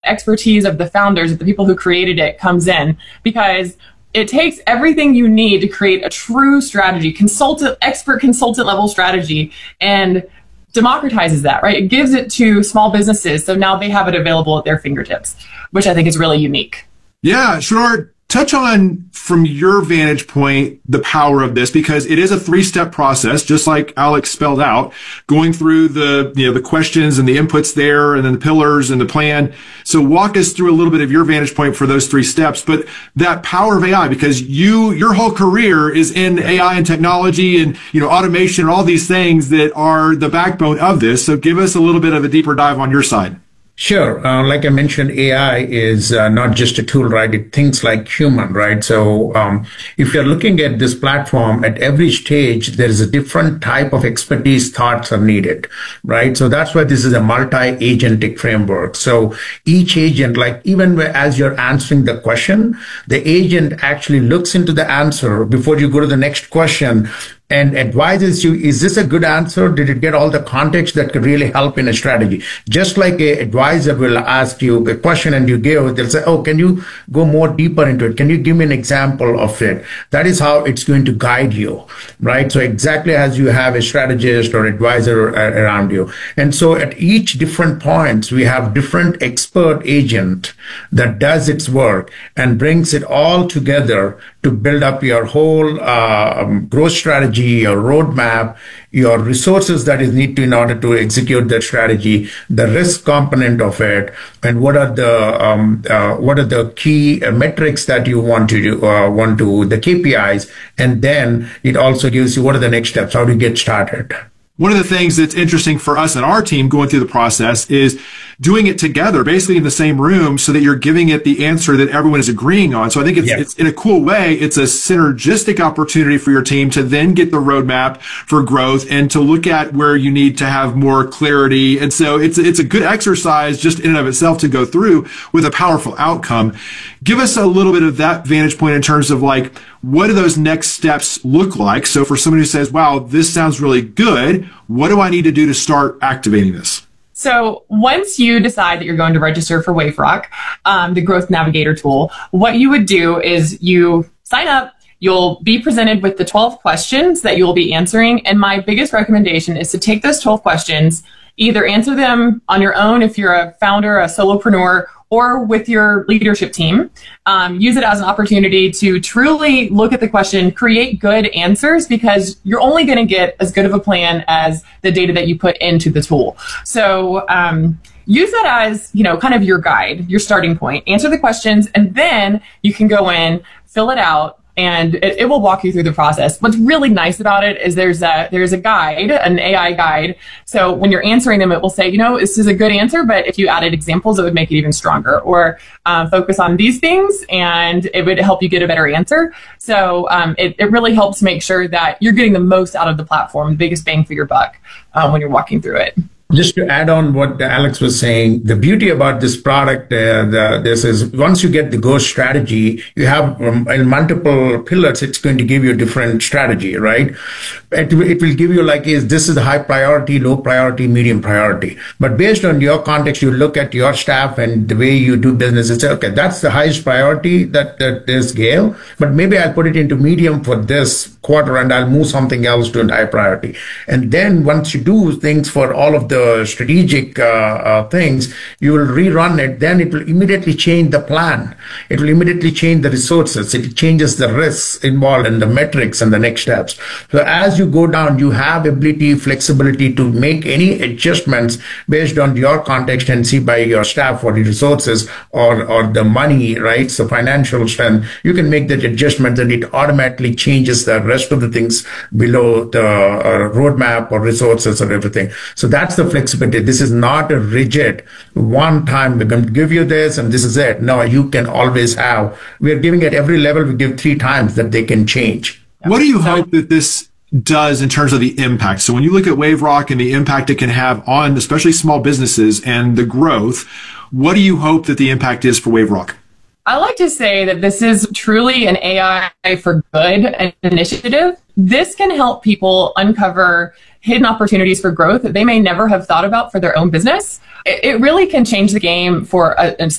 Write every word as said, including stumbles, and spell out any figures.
expertise of the founders, of the people who created it, comes in, because it takes everything you need to create a true strategy, consultant, expert consultant level strategy, and democratizes that, right? It gives it to small businesses, so now they have it available at their fingertips, which I think is really unique. Yeah, Sridhar, touch on, from your vantage point, the power of this, because it is a three-step process, just like Alex spelled out, going through the, you know, the questions and the inputs there, and then the pillars and the plan. So walk us through a little bit of your vantage point for those three steps, but that power of A I, because you, your whole career is in A I and technology and, you know, automation and all these things that are the backbone of this. So give us a little bit of a deeper dive on your side. Sure. Uh, like I mentioned, A I is uh, not just a tool, right? It thinks like human, right? So um, if you're looking at this platform, at every stage, there is a different type of expertise thoughts are needed, right? So that's why this is a multi-agentic framework. So each agent, like even as you're answering the question, the agent actually looks into the answer before you go to the next question and advises you, is this a good answer? Did it get all the context that could really help in a strategy? Just like a advisor will ask you a question and you give, they'll say, oh, can you go more deeper into it? Can you give me an example of it? That is how it's going to guide you, right? So exactly as you have a strategist or advisor around you. And so at each different points, we have different expert agent that does its work and brings it all together to build up your whole uh, um, growth strategy, your roadmap, your resources that is needed in order to execute that strategy, the risk component of it, and what are the um, uh, what are the key uh, metrics that you want to do, uh, want to the K P Is, and then it also gives you what are the next steps, how to get started. One of the things that's interesting for us and our team going through the process is doing it together, basically in the same room, so that you're giving it the answer that everyone is agreeing on. So I think it's, yeah. it's in a cool way, it's a synergistic opportunity for your team to then get the roadmap for growth and to look at where you need to have more clarity. And so it's, it's a good exercise just in and of itself to go through with a powerful outcome. Give us a little bit of that vantage point in terms of like, what do those next steps look like? So for someone who says, wow, this sounds really good, what do I need to do to start activating this? So once you decide that you're going to register for WaveRock, um, the Growth Navigator tool, what you would do is you sign up, you'll be presented with the twelve questions that you'll be answering. And my biggest recommendation is to take those twelve questions, either answer them on your own if you're a founder, a solopreneur, or with your leadership team. Um, use it as an opportunity to truly look at the question, create good answers, because you're only going to get as good of a plan as the data that you put into the tool. So um, use that as, you know, kind of your guide, your starting point. Answer the questions, and then you can go in, fill it out, and it, it will walk you through the process. What's really nice about it is there's a there's a guide, an A I guide. So when you're answering them, it will say, you know, this is a good answer, but if you added examples, it would make it even stronger. Or um, focus on these things, and it would help you get a better answer. So um, it, it really helps make sure that you're getting the most out of the platform, the biggest bang for your buck um, when you're walking through it. Just to add on what Alex was saying, the beauty about this product, uh, the, this is once you get the Go strategy, you have um, in multiple pillars, it's going to give you a different strategy, right? It, it will give you like, is this is high priority, low priority, medium priority. But based on your context, you look at your staff and the way you do business and say, okay, that's the highest priority that, that there's Gale, but maybe I'll put it into medium for this quarter and I'll move something else to a high priority. And then once you do things for all of the strategic uh, uh, things, you will rerun it, then it will immediately change the plan. It will immediately change the resources. It changes the risks involved and the metrics and the next steps. So as you go down, you have ability, flexibility to make any adjustments based on your context and see by your staff or the resources or, or the money, right? So financial strength, you can make that adjustment and it automatically changes the rest of the things below the uh, roadmap or resources or everything. So that's the flexibility. This is not a rigid one time we're going to give you this and this is it. No, you can always have. We're giving at every level, we give three times that they can change. What do you hope that this does in terms of the impact? So when you look at WaveRock and the impact it can have on especially small businesses and the growth, what do you hope that the impact is for WaveRock? I like to say that this is truly an A I for good initiative. This can help people uncover hidden opportunities for growth that they may never have thought about for their own business. It, it really can change the game for a, a